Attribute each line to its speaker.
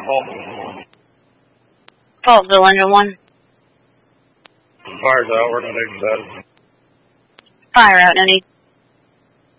Speaker 1: Faultville, Engine 1.
Speaker 2: Fire's out, we're going to exit.
Speaker 1: Fire out, any.